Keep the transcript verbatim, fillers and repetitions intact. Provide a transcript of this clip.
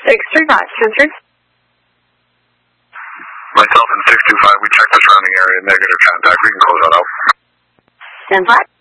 six three five, censored. Myself and six two five, we checked the surrounding area, negative contact. We can close that out. ten five.